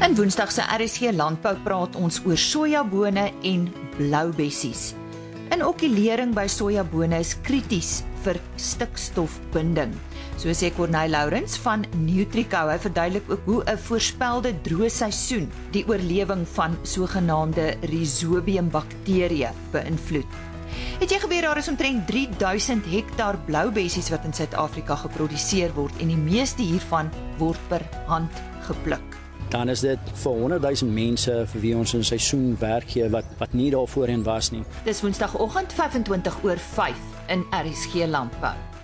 In Woensdag se RSG Landbou praat ons oor sojabone en bloubessies. Inokulering by sojabone is krities vir stikstofbinding. So sê Corneille Lourens van Nutrico, hy verduidelik ook hoe 'n voorspelde droë seisoen die oorlewing van sogenaamde Rhizobium bakterieë beïnvloed. Het jy geweet daar is omtrent 3000 hektaar bloubessies wat in Suid-Afrika geproduseer word en die meeste hiervan word per hand gepluk. Dan is dit vir 100,000 mense vir wie ons 'n seisoen werk gee wat nie daar voorheen was nie. Dis Woensdagoggend 5:25 oor 5 in RSG Landbou.